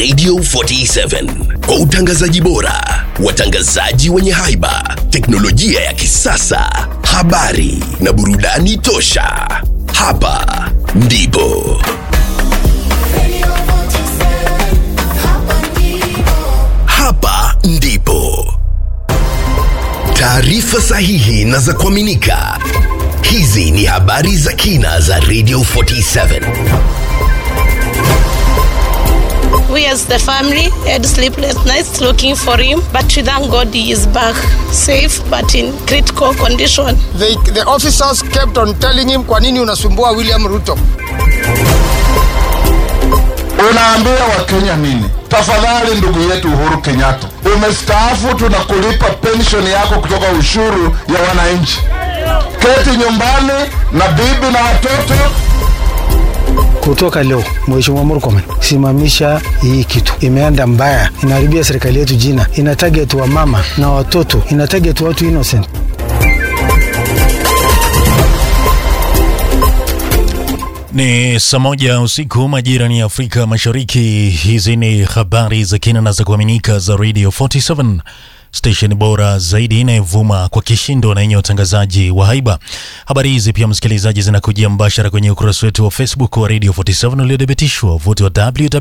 Radio 47 kwa utangazaji bora, watangazaji wenye haiba, teknolojia ya kisasa, habari na burudani tosha. Hapa ndipo taarifa sahihi na za kuaminika. Hizi ni habari za kina za Radio 47. We as the family had sleepless nights looking for him, but we thank God he is back, safe but in critical condition. The officers kept on telling him, kwa nini unasumbua William Ruto? Unaambia Wakenya nini? Tafadhali ndugu yetu Uhuru Kenyatta, umestaafu, tunakulipa pension yako kutoka ushuru ya wananchi. Keti nyumbani na bibi na watoto. Kutoka leo Mheshimiwa Murkomen, simamisha hii kitu. Imeenda mbaya, inaharibia serikali yetu jina, ina target wa mama na watoto, ina target watu innocent. Ni saa moja usiku majira ni Afrika Mashariki. Hizi ni habari za kina na za kuaminika za Radio 47, station bora zaidi inayovuma kwa kishindo na yenye utangazaji wa haiba. Habari hizi pia msikilizaji zinakujia mbashara kwenye ukurasa wetu wa Facebook wa Radio 47 uliodhibitishwa wavuti wa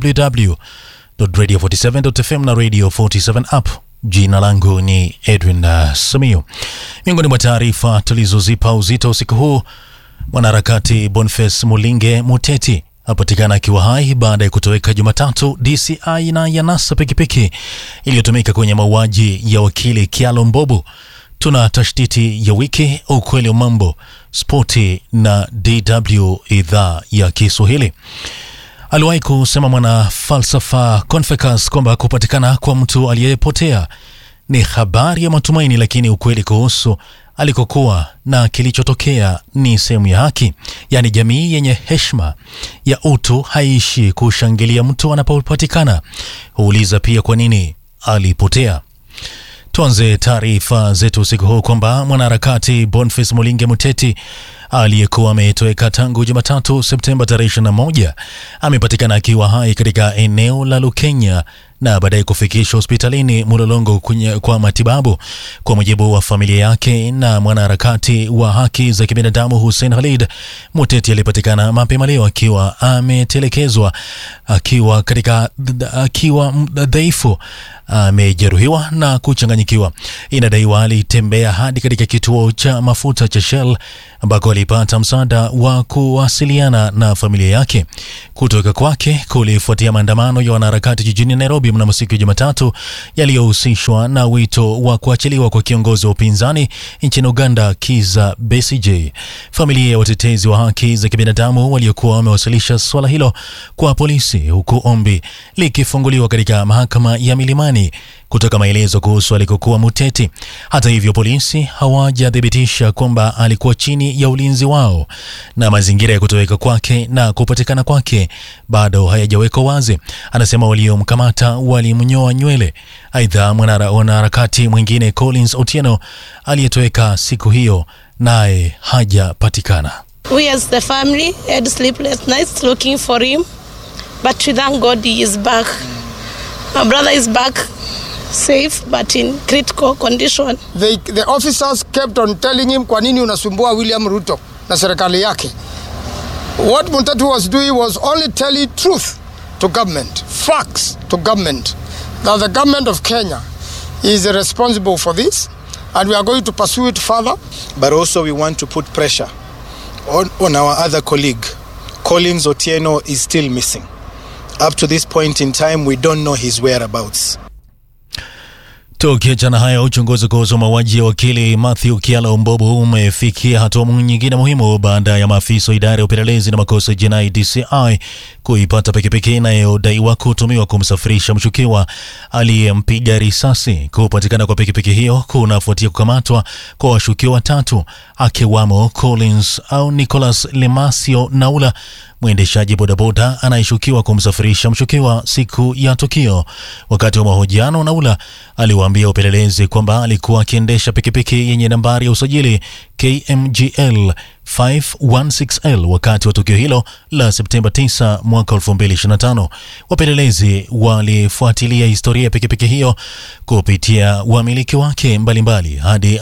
www.radio47.fm na Radio 47 app. Jina langu ni Edwin Samio. Miongoni mwa taarifa tulizozipa uzito usiku huu: mwanaharakati Boniface Mulinge Muteti apatikana akiwa hai baada ya kutoweka Jumatatu. DCI na yanasa pikipiki iliyotumika kwenye mauaji ya wakili Kialo Mbobo. Tuna tashtiti ya wiki, ukweli wa mambo, spoti na DW idhaa ya Kiswahili. Aliwahi kusema mwana falsafa Confucius kwamba kupatikana kwa mtu aliyepotea ni habari ya matumaini, lakini ukweli kuhusu alikokuwa na kilichotokea ni sehemu ya haki. Yani jamii yenye heshima ya utu haishi kushangilia mtu anapopatikana, huuliza pia kwa nini alipotea. Tuanze taarifa zetu usiku huu kwamba mwanaharakati Boniface Mulinge Muteti aliyekuwa ametoweka tangu Jumatatu Septemba tarehe 21 amepatikana akiwa hai katika eneo la Lukenya na baadaye kufikishwa hospitalini Mulolongo kwa matibabu. Kwa mujibu wa familia yake na mwanaharakati wa haki za kibinadamu Hussein Khalid, Muteti alipatikana mapema leo akiwa ametelekezwa, akiwa dhaifu, amejeruhiwa na kuchanganyikiwa. Inadaiwa alitembea hadi katika kituo cha mafuta cha Shell ambako alipata msaada wa kuwasiliana na familia yake. Kutoka kwake kulifuatia maandamano ya wanaharakati jijini Nairobi mnamo siku ya Jumatatu yaliyohusishwa na wito wa kuachiliwa kwa kiongozi wa upinzani nchini Uganda Kizza Besigye. Familia ya watetezi wa haki za kibinadamu waliokuwa wamewasilisha swala hilo kwa polisi, huku ombi likifunguliwa katika mahakama ya Milimani kutoka maelezo kuhusu alikokuwa Muteti. Hata hivyo, polisi hawajathibitisha kwamba alikuwa chini ya ulinzi wao na mazingira ya kutoweka kwake na kupatikana kwake bado hayajawekwa wazi. Anasema waliomkamata walimnyoa nywele. Aidha, mwanaharakati mwingine Collins Otieno aliyetoweka siku hiyo naye hajapatikana. We as the family had sleepless nights looking for him, but we thank God he is back. My brother is back, safe but in critical condition. The officers kept on telling him, kwa nini unasumbua William Ruto na serikali yake? What Muteti was doing was only telling truth to government, facts to government, that the government of Kenya is responsible for this and we are going to pursue it further. But also we want to put pressure on our other colleague. Collins Otieno is still missing. Up to this point in time, we don't know his whereabouts. Tukiachana haya, uchunguzi kuhusu mauaji ya wakili Matthew Kialo Mbobo umefikia hatua nyingine muhimu baada ya maafisa wa idara ya upelelezi na makosa ya jinai DCI kuipata pikipiki inayodaiwa kutumiwa kumsafirisha mshukiwa aliyempiga risasi. Kupatikana kwa pikipiki hiyo kunafuatia kukamatwa kwa washukiwa watatu, akiwamo Collins au Nicholas Lemasio Naula mwendeshaji bodaboda anayeshukiwa kumsafirisha mshukiwa siku ya tukio. Wakati wa mahojiano, Naula aliwaambia upelelezi kwamba alikuwa akiendesha pikipiki yenye nambari ya usajili KMGL 516L wakati wa tukio hilo la Septemba 9 mwaka 2025. Wapelelezi walifuatilia historia ya pikipiki hiyo kupitia wamiliki wake mbalimbali hadi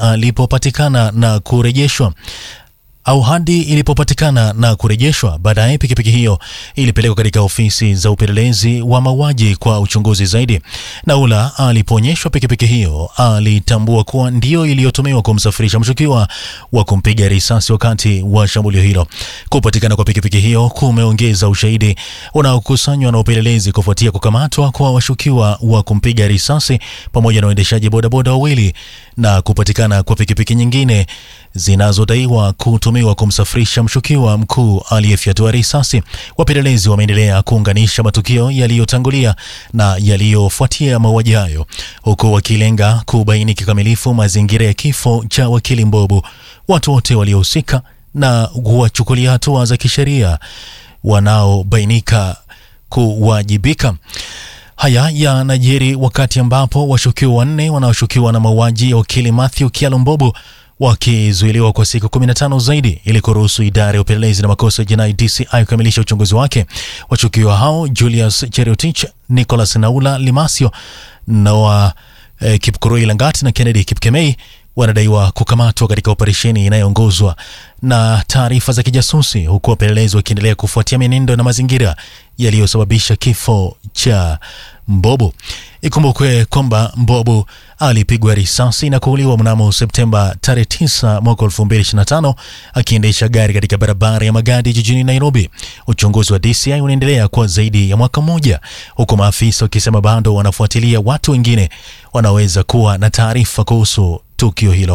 ilipopatikana na kurejeshwa. Baadaye pikipiki hiyo ilipelekwa katika ofisi za upelelezi wa mauaji kwa uchunguzi zaidi. Naula alipoonyeshwa pikipiki hiyo alitambua kuwa ndio iliyotumiwa kumsafirisha mshukiwa wa kumpiga risasi wakati wa shambulio hilo. Kupatikana kwa pikipiki hiyo kumeongeza ushahidi unaokusanywa na upelelezi kufuatia kukamatwa kwa washukiwa wa kumpiga risasi pamoja na waendeshaji bodaboda wawili na kupatikana kwa pikipiki nyingine zinazodaiwa kutumiwa kumsafirisha mshukiwa mkuu aliyefyatua risasi. Wapelelezi wameendelea kuunganisha matukio yaliyotangulia na yaliyofuatia mauaji hayo, huku wakilenga kubaini kikamilifu mazingira ya kifo cha wakili Mbobo, watu wote waliohusika na kuwachukulia hatua za kisheria wanaobainika kuwajibika. Haya yanajiri wakati ambapo washukiwa wanne wanaoshukiwa na mauaji ya wakili Matthew Kialo Mbobo wakizuiliwa kwa siku 15 zaidi ili kuruhusu idara ya upelelezi na makosa ya jinai DCI kukamilisha uchunguzi wake. Washukiwa hao Julius Cherotich, Nicholas Naula Limasio, Noah Kipkurui Langat na Kennedy Kipkemei wanadaiwa kukamatwa katika operesheni inayoongozwa na taarifa za kijasusi, huku wapelelezi wakiendelea kufuatia mienendo na mazingira yaliyosababisha kifo cha Mbobo. Ikumbukwe kwamba Mbobo alipigwa risasi na kuuliwa mnamo Septemba 9 mwaka 2025 akiendesha gari katika barabara ya Magadi jijini Nairobi. Uchunguzi wa DCI unaendelea kwa zaidi ya mwaka mmoja, huku maafisa wakisema bado wanafuatilia watu wengine wanaweza kuwa na taarifa kuhusu tukio hilo.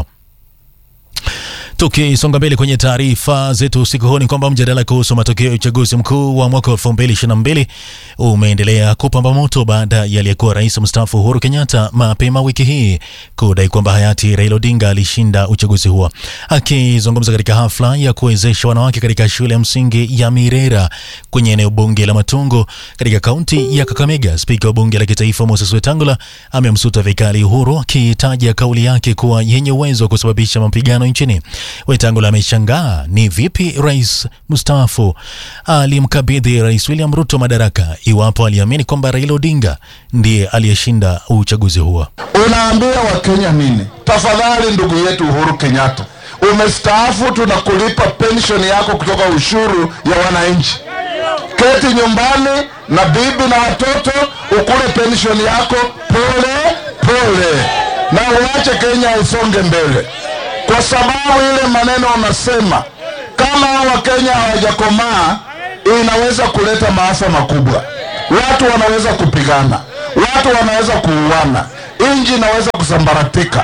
Tukisonga mbele kwenye taarifa zetu usiku huu ni kwamba mjadala kuhusu matokeo ya uchaguzi mkuu wa mwaka 2022 umeendelea kupamba moto baada ya aliyekuwa rais mstaafu Uhuru Kenyatta mapema wiki hii kudai kwamba hayati Raila Odinga alishinda uchaguzi huo. Akizungumza katika hafla ya kuwezesha wanawake katika shule ya msingi ya Mirera kwenye eneo bunge la Matungo katika kaunti ya Kakamega, spika wa bunge la kitaifa Moses Wetangula amemsuta vikali Uhuru, akitaja kauli yake kuwa yenye uwezo wa kusababisha mapigano nchini. Wetangula ameshangaa ni vipi rais mstaafu alimkabidhi Rais William Ruto madaraka iwapo aliamini kwamba Raila Odinga ndiye aliyeshinda uchaguzi huo. Unaambia Wakenya nini? Tafadhali ndugu yetu Uhuru Kenyatta, umestaafu, tunakulipa pension yako kutoka ushuru ya wananchi. Keti nyumbani na bibi na watoto ukule pension yako pole pole na uache Kenya isonge mbele. Kwa sababu ile maneno unasema kama Wakenya hawajakomaa inaweza kuleta maafa makubwa. Watu wanaweza kupigana, watu wanaweza kuuana, nchi inaweza kusambaratika.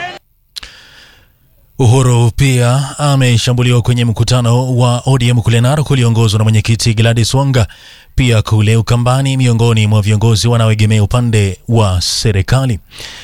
Uhuru pia ameshambuliwa kwenye mkutano wa ODM kule Narok uliongozwa na mwenyekiti Gladys Wanga, pia kule Ukambani miongoni mwa viongozi wanaoegemea upande wa serikali.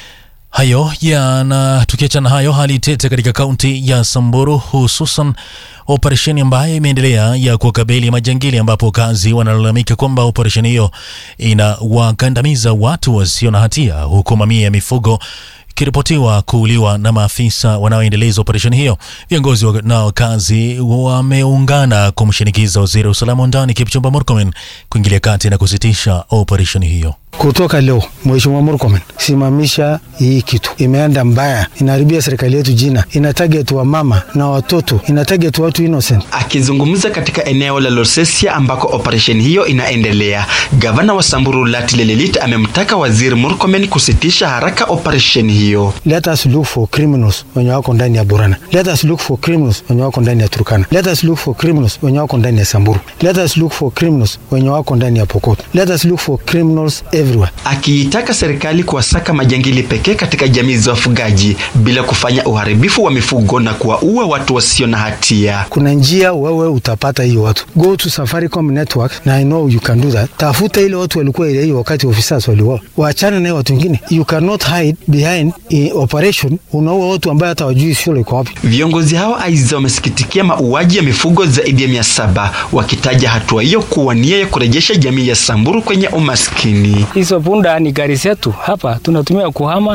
Tukiachana hayo, hali tete katika kaunti ya Samburu, hususan operesheni ambayo imeendelea ya kuwakabili majangili, ambapo kazi wanalalamika kwamba operesheni hiyo inawakandamiza watu wasio na hatia, huku mamia ya mifugo kiripotiwa kuuliwa na maafisa wanaoendeleza operesheni hiyo. Viongozi na wakazi wameungana kumshinikiza waziri wa usalama ndani Kipchumba Murkomen kuingilia kati na kusitisha operesheni hiyo. Kutoka leo, Mheshimiwa Murkomen, simamisha hii kitu. Imeenda mbaya, inaharibia serikali yetu jina, inatarget wa mama na watoto, inatarget watu innocent. Akizungumza katika eneo la Losesia ambako operation hiyo inaendelea, gavana wa Samburu Lati Lelelit amemtaka waziri Murkomen kusitisha haraka operation hiyo. Let us look for criminals wenye wako ndani ya Burana. Let us look for criminals wenye wako ndani ya Turkana. Let us look for criminals wenye wako ndani ya Samburu. Let us look for criminals wenye wako ndani ya Pokot. Let us look for criminals everywhere. Akiitaka serikali kuwasaka majangili pekee katika jamii za wafugaji bila kufanya uharibifu wa mifugo na kuwaua watu wasio na hatia. Kuna njia wewe utapata hiyo watu. Go to Safaricom network na I know you can do that. Tafuta ile watu walikuwa ile wakati officers waliwa. Waachane na watu wengine. You cannot hide behind operation. Unaua watu ambao hata wajui sio liko wapi. Viongozi hao aidha wamesikitikia mauaji ya mifugo zaidi ya 700 wakitaja hatua hiyo kuwa nia ya kurejesha jamii ya Samburu kwenye umaskini. Hizo punda ni gari zetu hapa tunatumia kuhama